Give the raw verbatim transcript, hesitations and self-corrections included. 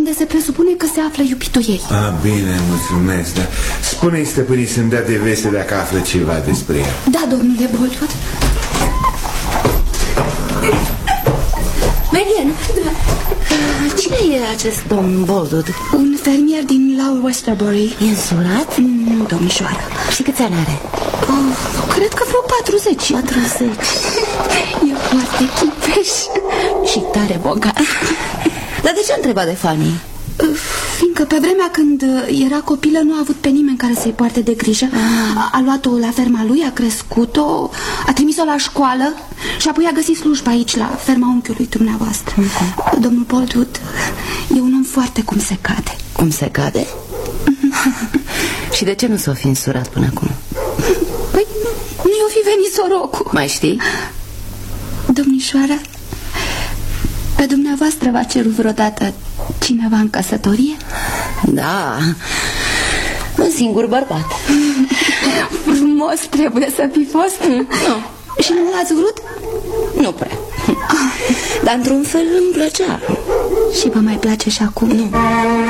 unde se presupune că se află iubitul ei. Ah, bine, mulțumesc, da. Spune-i stăpânii să-mi dea de veste dacă află ceva despre ea. Da, domnule Boldwood. Marian, da. Cine e acest domn Boldwood? Un fermier din Lower Westerbury. E însurat? Nu, domnișoară. Și câți ani are? Oh, cred că vreo patruzeci. Patruzeci. E foarte chipeș și tare bogat. Dar de ce a întrebat de Fanny? Fiindcă pe vremea când era copilă nu a avut pe nimeni care să-i poarte de grijă. A, a luat-o la ferma lui, a crescut-o, a trimis-o la școală și apoi a găsit slujba aici, la ferma unchiului dumneavoastră. uh-huh. Domnul Boldwood e un om foarte cum se cade. Cum se cade? Și de ce nu s-o fi însurat până acum? Păi nu i-o fi venit sorocul. Mai știi? Domnișoara, pe dumneavoastră v-a cerut vreodată cineva în căsătorie? Da, un singur bărbat. Frumos trebuie să fi fost. Nu. Și nu l-ați vrut? Nu prea. Dar într-un fel îmi plăcea. Și vă mai place și acum? Nu.